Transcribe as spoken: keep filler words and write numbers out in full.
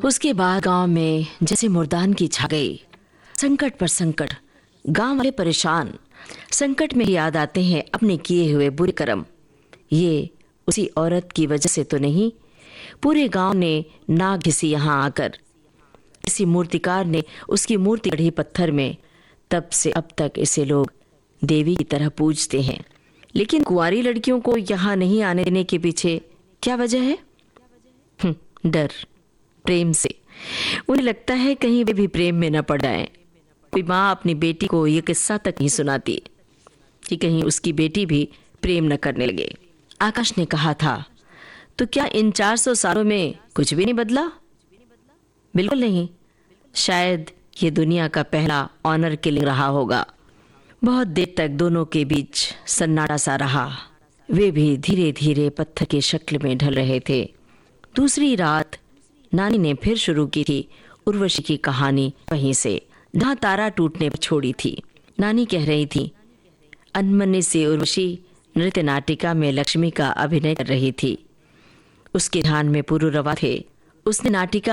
उसके बाद गांव में जैसे मुर्दान की छा गई। संकट पर संकट, गांव वाले परेशान। संकट में याद आते हैं अपने किए हुए बुरे कर्म। ये उसी औरत की वजह से तो नहीं, पूरे गांव ने नाक घिसी यहाँ आकर। किसी मूर्तिकार ने उसकी मूर्ति गढ़ी पत्थर में। तब से अब तक इसे लोग देवी की तरह पूजते हैं। लेकिन कुंवारी लड़कियों को यहाँ नहीं आने देने के पीछे क्या वजह है? डर, प्रेम से। उन्हें लगता है कहीं वे भी प्रेम में न पड़ जाएं। कोई माँ अपनी बेटी को ये किस्सा तक नहीं सुनाती कि कहीं उसकी बेटी भी प्रेम न करने लगे। आकाश ने कहा था, तो क्या इन चार सौ सालों में कुछ भी नहीं बदला? बिल्कुल नहीं। शायद ये दुनिया का पहला ऑनर किलिंग रहा होगा। बहुत देर तक दोनों के बीच सन्नाटा सा रहा। वे भी धीरे धीरे पत्थर की शक्ल में ढल रहे थे। दूसरी रात नानी ने फिर शुरू की थी उर्वशी की कहानी, वहीं से जहाँ तारा टूटने पर छोड़ी थी। नानी कह रही थी, अनमने से उर्वशी नृत्य नाटिका में लक्ष्मी का अभिनय कर रही थी। उसके ध्यान में पुरुरवा थे। उसने नाटिका